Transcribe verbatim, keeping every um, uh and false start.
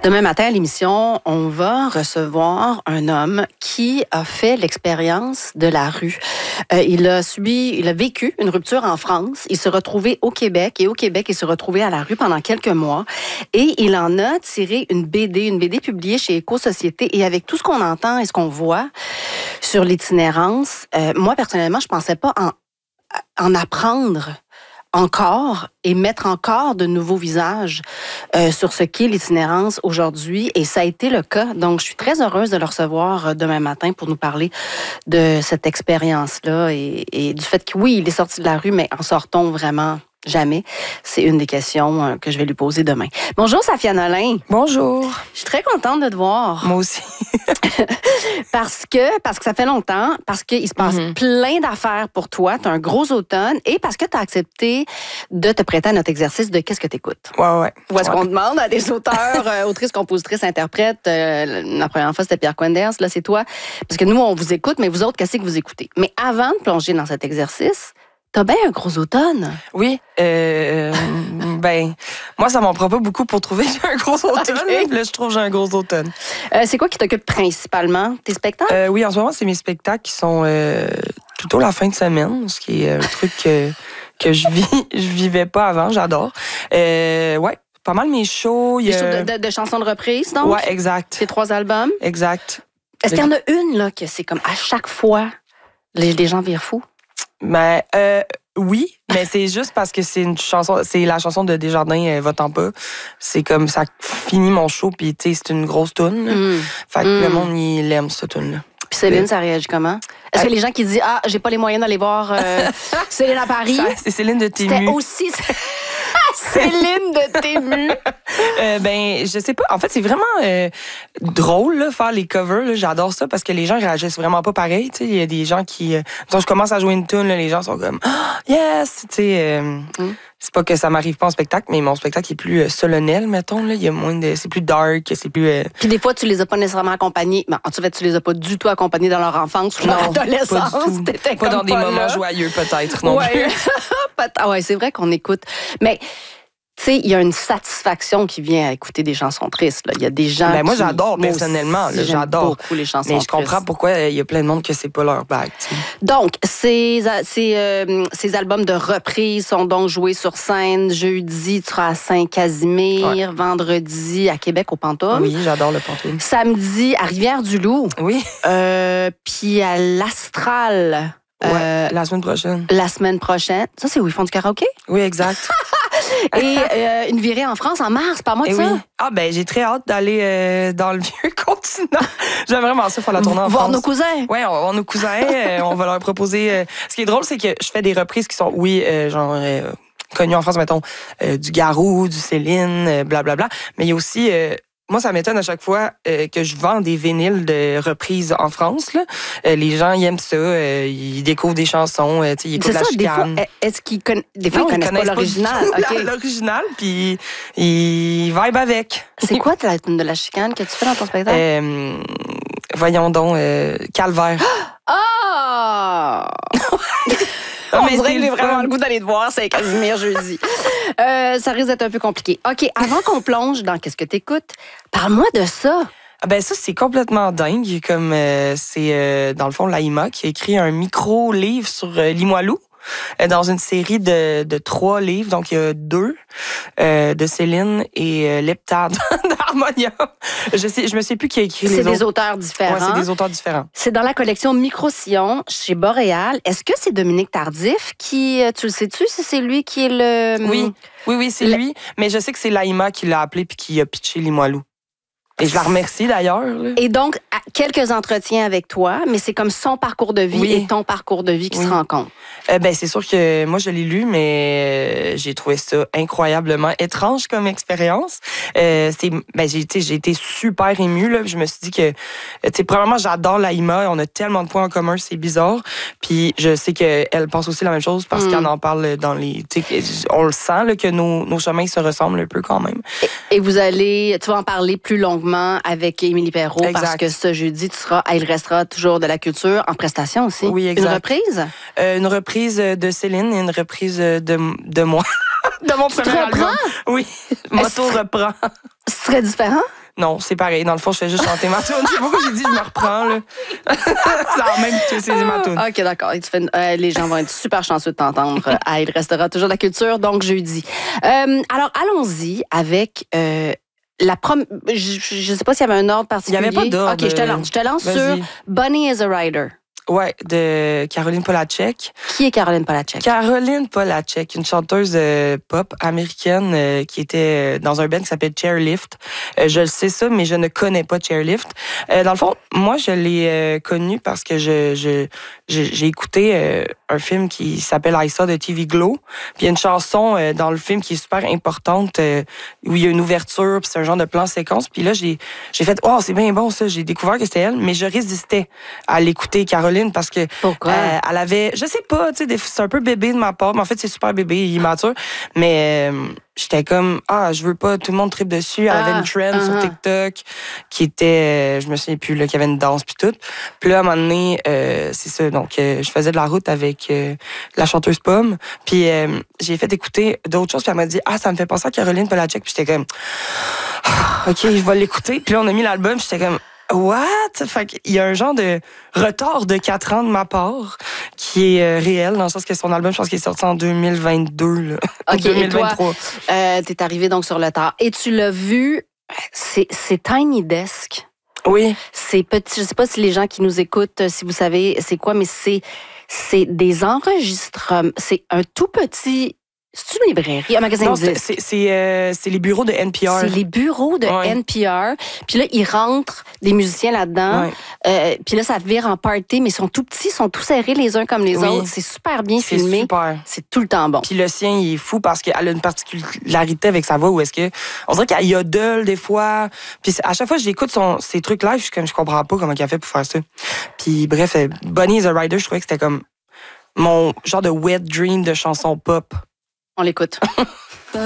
Demain matin à l'émission, on va recevoir un homme qui a fait l'expérience de la rue. Euh, il a subi, il a vécu une rupture en France. Il s'est retrouvé au Québec et au Québec, il s'est retrouvé à la rue pendant quelques mois. Et il en a tiré une B D, une B D publiée chez Éco-Société. Et avec tout ce qu'on entend et ce qu'on voit sur l'itinérance, euh, moi personnellement, je pensais pas en, en apprendre encore et mettre encore de nouveaux visages euh, sur ce qu'est l'itinérance aujourd'hui. Et ça a été le cas. Donc, je suis très heureuse de le recevoir demain matin pour nous parler de cette expérience-là et, et du fait que, oui, il est sorti de la rue, mais en sort-on vraiment jamais? C'est une des questions que je vais lui poser demain. Bonjour, Safia Nolin. Bonjour. Je suis très contente de te voir. Moi aussi. parce que parce que ça fait longtemps, parce qu'il se passe mm-hmm. plein d'affaires pour toi. Tu as un gros automne et parce que tu as accepté de te prêter à notre exercice de qu'est-ce que tu écoutes. Ouais, ouais. Où est-ce ouais. qu'on demande à des auteurs, euh, autrices, compositrices, interprètes. Euh, la première fois, c'était Pierre Quenders. Là, c'est toi. Parce que nous, on vous écoute, mais vous autres, qu'est-ce que vous écoutez? Mais avant de plonger dans cet exercice, t'as bien un gros automne. Oui. Euh, ben, moi, ça m'en prend pas beaucoup pour trouver que j'ai un gros automne. Okay. Là, je trouve que j'ai un gros automne. Euh, c'est quoi qui t'occupe principalement? Tes spectacles? Euh, oui, en ce moment, c'est mes spectacles qui sont euh, plutôt la fin de semaine, ce qui est un truc que, que je vis, je vivais pas avant. J'adore. Euh, ouais. Pas mal mes shows. Des a... shows de, de, de chansons de reprise, donc? Ouais, exact. Tes trois albums? Exact. Est-ce qu'il y en a une, là, que c'est comme à chaque fois, les, les gens virent fous? Ben, euh, oui, mais c'est juste parce que c'est une chanson, c'est la chanson de Desjardins, euh, Va-t'en pas. C'est comme ça finit mon show, puis tu sais, c'est une grosse toune. Mm. Fait que mm. le monde, il aime cette toune-là. Puis Céline, ça réagit comment? Est-ce que les gens qui disent ah, j'ai pas les moyens d'aller voir euh, Céline à Paris? Ça, c'est Céline de Tému. C'était aussi Céline de Tému. euh, ben, je sais pas. En fait, c'est vraiment euh, drôle là, faire les covers. Là. J'adore ça parce que les gens réagissent vraiment pas pareil. Il y a des gens qui, euh, quand je commence à jouer une tune, là, les gens sont comme oh, yes. Euh, mm. C'est pas que ça m'arrive pas en spectacle, mais mon spectacle est plus euh, solennel, mettons. Là. Il y a moins de, c'est plus dark, c'est plus. Euh... Puis des fois, tu les as pas nécessairement accompagnés. Ben, en fait, tu les as pas du tout accompagnés dans leur enfance ou leur adolescence. Pas, du tout. pas dans des pas moments là. joyeux, peut-être non ouais. plus. ah ouais, c'est vrai qu'on écoute. Mais tu sais, il y a une satisfaction qui vient à écouter des chansons tristes. Là. Il y a des gens ben, moi, qui... j'adore, personnellement. Là, j'adore beaucoup les chansons Mais je comprends tristes. pourquoi il y a plein de monde que c'est pas leur bague. T'sais. Donc, ces, ces, euh, ces albums de reprise sont donc joués sur scène. Jeudi, tu seras à Saint-Casimir. Ouais. Vendredi, à Québec, au Pantoum. Oui, j'adore le Pantoum. Samedi, à Rivière-du-Loup. Oui. Euh, puis à l'Astral. Ouais, euh, la semaine prochaine. La semaine prochaine. Ça, c'est où ils font du karaoké? Oui, exact. Et euh, une virée en France en mars, pas moi de Et ça. Oui. Ah ben j'ai très hâte d'aller euh, dans le vieux continent. J'aime vraiment ça faire la tournée en Voir France. nos cousins. Ouais, on va voir nos cousins. euh, on va leur proposer. Euh... Ce qui est drôle, c'est que je fais des reprises qui sont, oui, euh, genre euh, connues en France, mettons euh, du Garou, du Céline, euh, blablabla. Mais il y a aussi euh, moi, ça m'étonne à chaque fois euh, que je vends des vinyles de reprises en France. Là. Euh, les gens, ils aiment ça. Euh, ils découvrent des chansons. Euh, ils écoutent la ça, chicane. Des fois, est-ce qu'ils conna... des fois, non, ils connaissent, connaissent pas l'original. Pas okay. L'original, puis ils vibent avec. C'est quoi la tune de la chicane que tu fais dans ton spectacle? Euh, voyons donc, euh, Calvaire. Ah! On mais dirait que j'ai vraiment le goût d'aller te voir, c'est Casimir jeudi. Euh, ça risque d'être un peu compliqué. OK, avant qu'on plonge dans qu'est-ce que t'écoutes, parle-moi de ça. Ah ben ça, c'est complètement dingue. Comme euh, c'est, euh, dans le fond, Laïma qui a écrit un micro-livre sur euh, Limoilou. Dans une série de, de trois livres, donc il y a deux euh, de Céline et euh, Leptade d'Harmonia. Je sais, je me sais plus qui a écrit les autres. C'est des auteurs différents. Ouais, c'est des auteurs différents. C'est dans la collection Micro-Sillon chez Boréal. Est-ce que c'est Dominique Tardif qui, tu le sais-tu, si c'est lui qui est le... Oui, oui, oui, c'est le... lui. Mais je sais que c'est Laïma qui l'a appelé puis qui a pitché Limoilou. Et je la remercie d'ailleurs. Là. Et donc, quelques entretiens avec toi, mais c'est comme son parcours de vie oui. et ton parcours de vie qui oui. se rencontrent. Euh, ben, c'est sûr que moi, je l'ai lu, mais j'ai trouvé ça incroyablement étrange comme expérience. Euh, c'est, ben, j'ai été, j'ai été super émue, là. Je me suis dit que, tu sais, premièrement, j'adore Laïma. On a tellement de points en commun, c'est bizarre. Puis je sais qu'elle pense aussi la même chose parce mm. qu'elle en parle dans les, tu sais, on le sent, là, que nos, nos chemins se ressemblent un peu quand même. Et, et vous allez, tu vas en parler plus longuement avec Émilie Perrault exact. Parce que ce jeudi, tu seras, il restera toujours de la culture en prestation aussi. Oui, exact. Une reprise? Euh, une reprise de Céline et une reprise de, de moi. De mon tu premier te reprends? album. Oui, Moto reprend. Ce serait différent? Non, c'est pareil. Dans le fond, je fais juste chanter ma tune. Je sais pas pourquoi j'ai dit je me reprends, là. Ça a même que c'est ma tune. OK, d'accord. Et tu fais une- euh, les gens vont être super chanceux de t'entendre. Ah, il restera toujours de la culture, donc jeudi. Euh, alors, allons-y avec... Euh, la prom... Je ne sais pas s'il y avait un ordre particulier. Il n'y avait pas d'ordre. OK, je te lance. Je te lance Vas-y. sur Bunny is a Rider. Ouais, de Caroline Polachek. Qui est Caroline Polachek? Caroline Polachek, une chanteuse euh, pop américaine euh, qui était dans un band qui s'appelle Chairlift. Euh, je le sais ça, mais je ne connais pas Chairlift. Euh, dans le fond, moi, je l'ai euh, connue parce que je, je, je j'ai écouté euh, un film qui s'appelle I Saw de T V Glow. Puis il y a une chanson euh, dans le film qui est super importante euh, où il y a une ouverture, puis c'est un genre de plan séquence. Puis là, j'ai j'ai fait « Oh, c'est bien bon ça! » J'ai découvert que c'était elle, mais je résistais à l'écouter, Caroline, parce que Pourquoi? euh, elle avait, je sais pas, tu sais, c'est un peu bébé de ma part, mais en fait c'est super bébé, immature, mais euh, j'étais comme ah je veux pas, tout le monde tripe dessus. Elle Ah, avait une trend uh-huh. sur TikTok qui était, euh, je me souviens plus là, qu'il y avait une danse puis tout. Puis là à un moment donné, euh, c'est ça, donc euh, je faisais de la route avec euh, la chanteuse Pomme, puis euh, j'ai fait écouter d'autres choses, puis elle m'a dit ah ça me fait penser à Caroline Polachek, puis j'étais comme ah, ok je vais l'écouter, puis là on a mis l'album, puis j'étais comme what? Fait qu'il y a un genre de retard de quatre ans de ma part qui est euh, réel, dans le sens que son album, je pense qu'il est sorti en deux mille vingt-deux. Là, OK, deux mille et toi, vingt-trois. euh, t'es arrivé donc sur le tard. Et tu l'as vu, c'est, c'est Tiny Desk. Oui. C'est petit, je sais pas si les gens qui nous écoutent, si vous savez c'est quoi, mais c'est, c'est des enregistrements. C'est un tout petit... C'est une librairie, un magasin Non, de c'est, disques. c'est, c'est, euh, c'est les bureaux de N P R. C'est les bureaux de Ouais. N P R. Puis là, ils rentrent des musiciens là-dedans. Ouais. Euh, puis là, ça vire en party, mais ils sont tout petits, ils sont tous serrés les uns comme les Oui. autres. C'est super bien C'est filmé. super. C'est tout le temps bon. Puis le sien, il est fou parce qu'elle a une particularité avec sa voix où est-ce que on dirait qu'elle yodel des fois. Puis à chaque fois que j'écoute son ses trucs live, je suis comme je comprends pas comment elle a fait pour faire ça. Puis bref, euh, Bunny is a Rider, je trouvais que c'était comme mon genre de wet dream de chanson pop. On l'écoute.